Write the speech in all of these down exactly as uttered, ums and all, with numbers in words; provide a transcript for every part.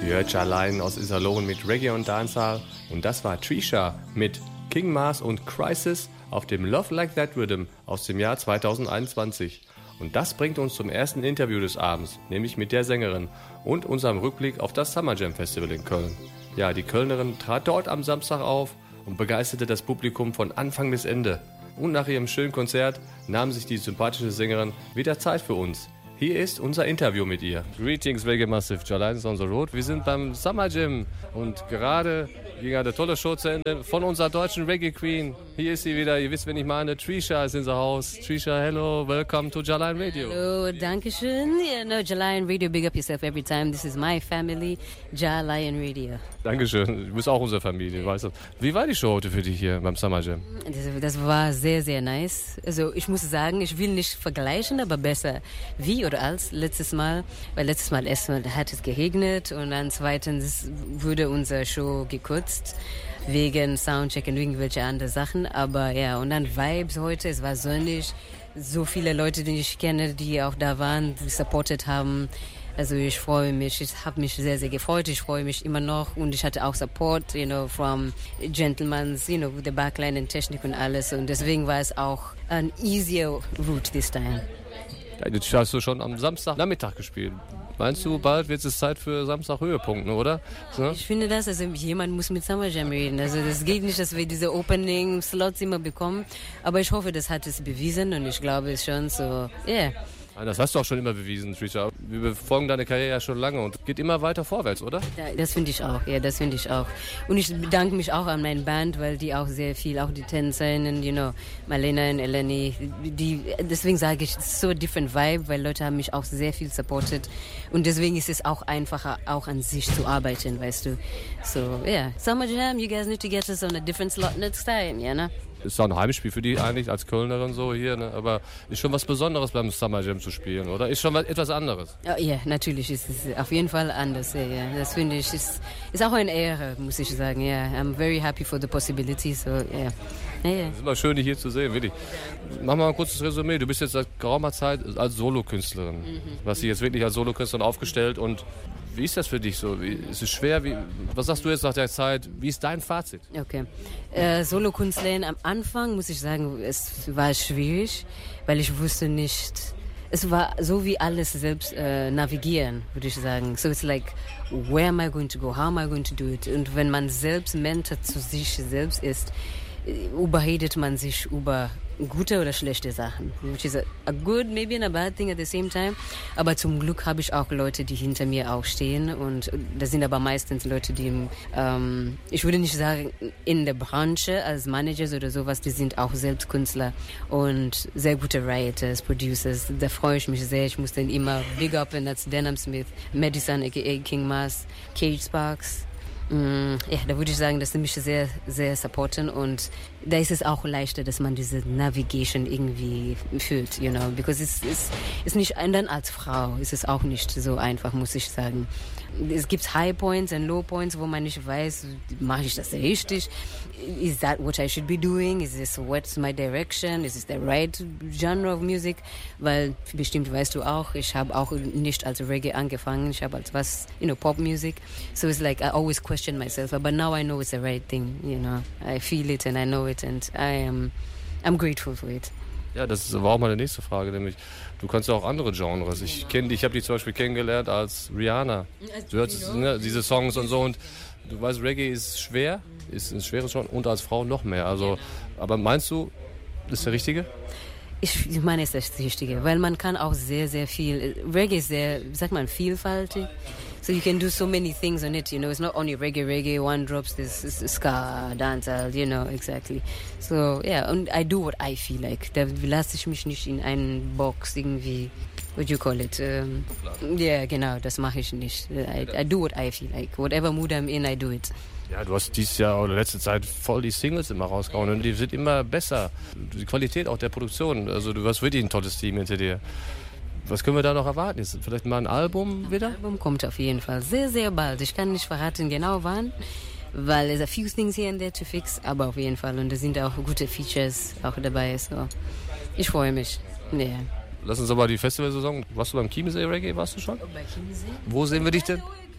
Ihr hört allein aus Iserlohn mit Reggae und Dancehall und das war Trisha mit King Mars und Crisis auf dem Love Like That Rhythm aus dem Jahr zweitausendeinundzwanzig. Und das bringt uns zum ersten Interview des Abends, nämlich mit der Sängerin und unserem Rückblick auf das Summer Jam Festival in Köln. Ja, die Kölnerin trat dort am Samstag auf und begeisterte das Publikum von Anfang bis Ende. Und nach ihrem schönen Konzert nahm sich die sympathische Sängerin wieder Zeit für uns. Hier ist unser Interview mit ihr. Greetings Reggae Massive, Jalain is on the road. Wir sind beim Summer Jam und gerade ging eine tolle Show zu Ende von unserer deutschen Reggae Queen. Hier ist sie wieder, ihr wisst, wen ich meine, Trisha ist in the house. Trisha, hello, welcome to Jalain Radio. Hello, danke schön. Yeah, no, Jalain Radio, big up yourself every time. This is my family, Jalain Radio. Dankeschön, du bist auch unsere Familie, weißt du. Wie war die Show heute für dich hier beim Summer Jam? Das, das war sehr, sehr nice. Also ich muss sagen, ich will nicht vergleichen, aber besser wie oder als letztes Mal. Weil letztes Mal erstmal hat es geregnet und dann zweitens wurde unsere Show gekürzt wegen Soundcheck und irgendwelche andere Sachen. Aber ja, und dann Vibes heute, es war sonnig. So viele Leute, die ich kenne, die auch da waren, die supportet haben. Also ich freue mich, ich habe mich sehr, sehr gefreut, ich freue mich immer noch und ich hatte auch Support, you know, from Gentlemen's, you know, the Backline und Technik und alles und deswegen war es auch an easier route this time. Ja, jetzt hast du schon am Samstagnachmittag gespielt. Meinst du, bald wird es Zeit für Samstag Höhepunkte, oder? So? Ich finde das, also jemand muss mit Summer Jam reden. Also das geht nicht, dass wir diese Opening-Slots immer bekommen, aber ich hoffe, das hat es bewiesen und ich glaube es schon so, yeah. Das hast du auch schon immer bewiesen, Trisha. Wir verfolgen deine Karriere ja schon lange und geht immer weiter vorwärts, oder? Ja, das finde ich auch, ja, das finde ich auch. Und ich bedanke mich auch an meine Band, weil die auch sehr viel, auch die Tänzerinnen, you know, Marlena und Eleni, die, deswegen sage ich, es ist so a different vibe, weil Leute haben mich auch sehr viel supportet und deswegen ist es auch einfacher, auch an sich zu arbeiten, weißt du. So, yeah, Summer Jam, you guys need to get us on a different slot next time, yeah, ne? Ist auch ein Heimspiel für die eigentlich als Kölnerin so hier, ne? Aber ist schon was Besonderes beim Summer Jam zu spielen, oder? Ist schon was, etwas anderes? Ja, yeah, natürlich ist es auf jeden Fall anders. Ja, yeah. Das finde ich ist, ist auch eine Ehre, muss ich sagen. Ja, yeah. I'm very happy for the possibility. So, yeah. Ja, yeah. Es ist immer schön, dich hier zu sehen, wirklich. Mach mal ein kurzes Resümee. Du bist jetzt seit geraumer Zeit als Solokünstlerin. Mhm. Du hast dich jetzt wirklich als Solokünstlerin aufgestellt und wie ist das für dich so? Wie, ist es schwer? Wie, was sagst du jetzt nach der Zeit? Wie ist dein Fazit? Okay. Äh, Solokünstlerin am Anfang, muss ich sagen, es war schwierig, weil ich wusste nicht, es war so wie alles selbst äh, navigieren, würde ich sagen. So it's like, where am I going to go? How am I going to do it? Und wenn man selbst Mentor zu sich selbst ist, überredet man sich über gute oder schlechte Sachen, which is a, a good, maybe a bad thing at the same time. Aber zum Glück habe ich auch Leute, die hinter mir auch stehen und das sind aber meistens Leute, die, ähm, ich würde nicht sagen in der Branche als Managers oder sowas, die sind auch selbst Künstler und sehr gute Writers, Producers. Da freue ich mich sehr. Ich muss dann immer big up and that's Denham Smith, Madison aka King Mars, Cage Sparks. Mm, ja, da würde ich sagen, dass sie mich sehr, sehr supporten und da ist es auch leichter, dass man diese Navigation irgendwie fühlt, you know, because es ist, ist nicht, und dann als Frau ist es auch nicht so einfach, muss ich sagen. Es gibt High Points und Low Points, wo man nicht weiß, mache ich das richtig? Is that what I should be doing? Is this what's my direction? Is this the right genre of music? Weil bestimmt weißt du auch, ich habe auch nicht als Reggae angefangen, ich habe als was, you know, Pop Music. So it's like I always question myself, but now I know it's the right thing, you know. I feel it and I know it and I am I'm grateful for it. Ja, das war auch meine nächste Frage, nämlich du kannst ja auch andere Genres. Ich kenne dich, ich habe dich zum Beispiel kennengelernt als Rihanna. Du hörst ne, diese Songs und so und du weißt, Reggae ist schwer, ist ein schweres Genre und als Frau noch mehr. Also, aber meinst du, das ist der Richtige? Ich meine, es ist das Richtige, weil man kann auch sehr, sehr viel, Reggae ist sehr, wie sagt man, vielfältig. So you can do so many things on it, you know. It's not only reggae, reggae, one drops this, this ska, dancehall, you know, exactly. So, yeah, and I do what I feel like. Da lasse ich mich nicht in einen Box irgendwie, what do you call it? Ja, um, yeah, genau, das mache ich nicht. I, I do what I feel like. Whatever mood I'm in, I do it. Ja, du hast dieses Jahr oder letzte Zeit voll die Singles immer rausgehauen und die sind immer besser. Die Qualität auch der Produktion, also du hast wirklich ein tolles Team hinter dir. Was können wir da noch erwarten? Ist vielleicht mal ein Album wieder? Ein Album kommt auf jeden Fall sehr, sehr bald. Ich kann nicht verraten genau wann, weil es a few things here and there to fix, aber auf jeden Fall. Und da sind auch gute Features auch dabei. So. Ich freue mich. Yeah. Lass uns aber die Festivalsaison. Warst du beim Chiemsee Reggae? Warst du schon? Bei Chiemsee? Wo sehen wir dich denn?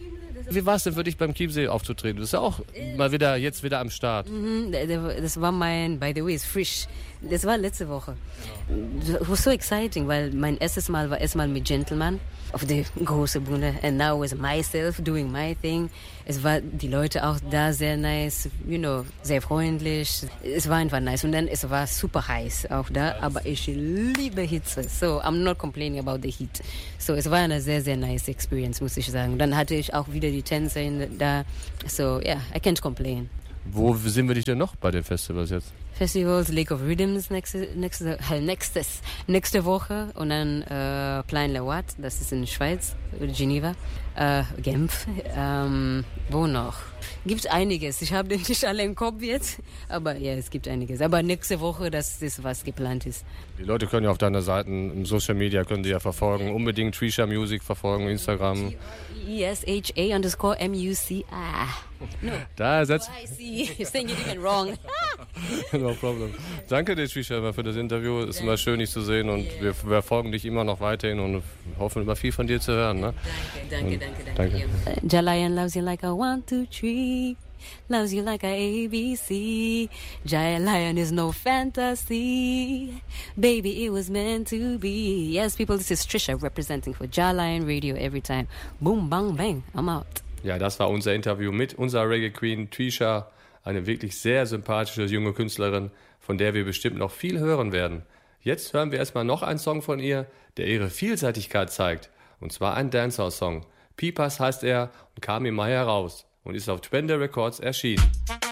Wie war es denn für dich beim Chiemsee aufzutreten? Du bist ja auch mal wieder, jetzt wieder am Start. Mhm, das war mein, by the way, ist frisch. Das war letzte Woche. It was so exciting, weil mein erstes Mal war erstmal mit Gentleman auf der großen Bühne. And now was myself doing my thing. Es war die Leute auch da sehr nice, you know, sehr freundlich. Es war einfach nice. Und dann es war super heiß auch da, aber ich liebe Hitze. So I'm not complaining about the heat. So es war eine sehr, sehr nice experience, muss ich sagen. Dann hatte ich auch wieder die Tänzer da. So yeah, I can't complain. Wo sehen wir dich denn noch bei den Festivals jetzt? Festivals, Lake of Rhythms nächste, nächste, äh, nächstes, nächste Woche und dann äh, Plain-le-Ouat, das ist in der Schweiz, Geneva, äh, Genf, ähm, wo noch? Gibt einiges, ich habe den nicht alle im Kopf jetzt, aber ja, es gibt einiges. Aber nächste Woche, das ist, was geplant ist. Die Leute können ja auf deiner Seite, im Social Media, können die ja verfolgen, unbedingt Trisha Music verfolgen, Instagram. E S H A underscore M U C A. No. Da ersetzt. Oh, I see. You're saying it even wrong. No problem. Danke dir, Trisha, für das Interview. Es ist immer schön, dich zu sehen und wir verfolgen dich immer noch weiterhin und hoffen immer viel von dir zu hören. Ne? Danke, danke, danke, danke. Uh, Jalayan loves you like a one, two, three. Loves you like a A B C. Giant Lion is no fantasy. Baby, it was meant to be. Yes, people, this is Trisha representing for Giant Lion Radio every time. Boom, bang, bang. I'm out. Ja, das war unser Interview mit unserer Reggae Queen Trisha. Eine wirklich sehr sympathische junge Künstlerin, von der wir bestimmt noch viel hören werden. Jetzt hören wir erstmal noch einen Song von ihr, der ihre Vielseitigkeit zeigt. Und zwar ein Dancehall-Song. Peepers heißt er und kam im Mai heraus und ist auf Twende Records erschienen.